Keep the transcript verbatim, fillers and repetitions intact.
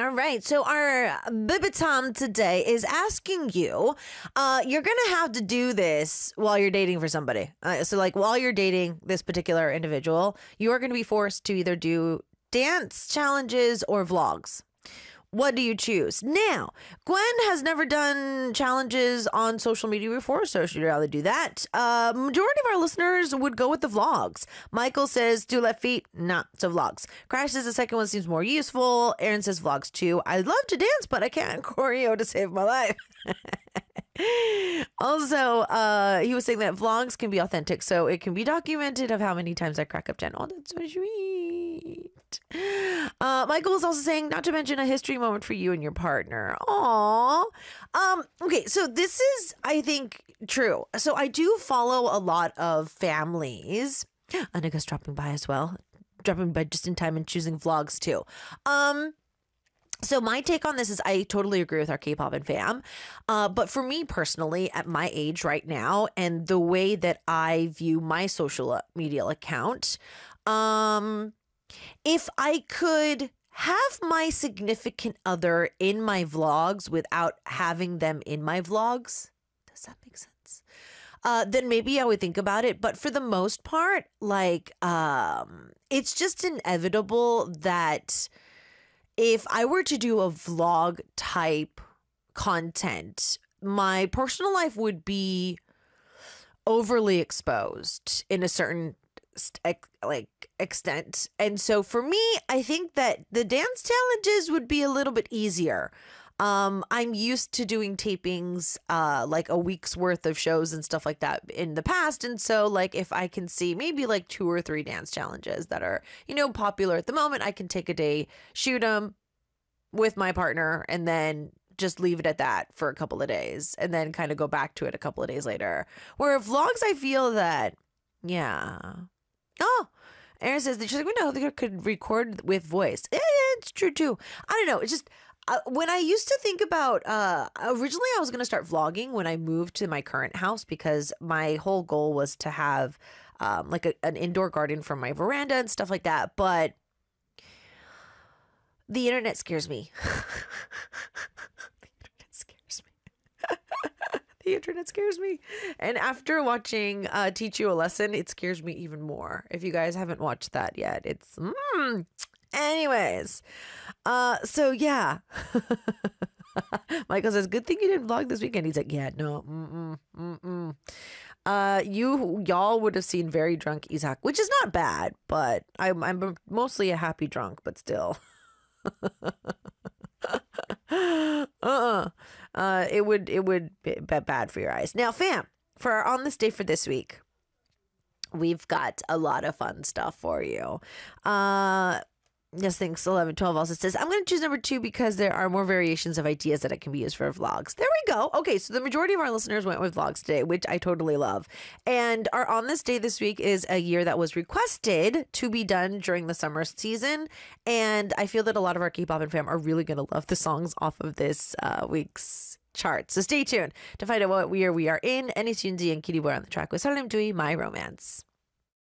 All right. So our Bibitam today is asking you, uh, you're going to have to do this while you're dating for somebody. Uh, so like while you're dating this particular individual, you are going to be forced to either do dance challenges or vlogs. What do you choose? Now, Gwen has never done challenges on social media before, so she'd rather do that. Uh, majority of our listeners would go with the vlogs. Michael says, do left feet, not so vlogs. Crash says the second one seems more useful. Aaron says vlogs too. I'd love to dance, but I can't choreo to save my life. Also, uh, he was saying that vlogs can be authentic, so it can be documented of how many times I crack up Jen. Oh, that's so sweet. Uh, Michael was also saying, not to mention a history moment for you and your partner. Aww. Um, okay, so this is, I think, true. So I do follow a lot of families. Anika's dropping by as well. Dropping by just in time and choosing vlogs too. Um, So my take on this is I totally agree with our K-pop and fam. Uh, but for me personally, at my age right now, and the way that I view my social media account, um, if I could have my significant other in my vlogs without having them in my vlogs, does that make sense? Uh, then maybe I would think about it. But for the most part, like, um, it's just inevitable that if I were to do a vlog type content, my personal life would be overly exposed in a certain st- like extent. And so for me, I think that the dance challenges would be a little bit easier. Um, I'm used to doing tapings, uh, like a week's worth of shows and stuff like that in the past. And so like, if I can see maybe like two or three dance challenges that are, you know, popular at the moment, I can take a day, shoot them with my partner, and then just leave it at that for a couple of days and then kind of go back to it a couple of days later. Where vlogs, I feel that, yeah. Oh, Aaron says that she's like, we know they could record with voice. Yeah, yeah, it's true too. I don't know. It's just, Uh, when I used to think about, uh, originally I was going to start vlogging when I moved to my current house because my whole goal was to have um, like a, an indoor garden from my veranda and stuff like that. But the internet scares me. The internet scares me. The internet scares me. And after watching uh, Teach You a Lesson, it scares me even more. If you guys haven't watched that yet, it's... Mm, anyways, uh, so yeah. Michael says, good thing you didn't vlog this weekend. He's like, yeah, no, mm-mm, mm-mm. Uh, you, y'all would have seen very drunk Isaac, which is not bad, but I'm, I'm mostly a happy drunk, but still. uh-uh. Uh, it would, it would be bad for your eyes. Now, fam, for our On This Day for this week, we've got a lot of fun stuff for you. Uh, Yes, thanks. eleven twelve also says, I'm going to choose number two because there are more variations of ideas that it can be used for vlogs. There we go. Okay, so the majority of our listeners went with vlogs today, which I totally love. And our On This Day this week is a year that was requested to be done during the summer season. And I feel that a lot of our K-pop and fam are really going to love the songs off of this uh, week's chart. So stay tuned to find out what year we are in. Eni Sunzi and Kitty Boy on the track with Salim Dui, My Romance.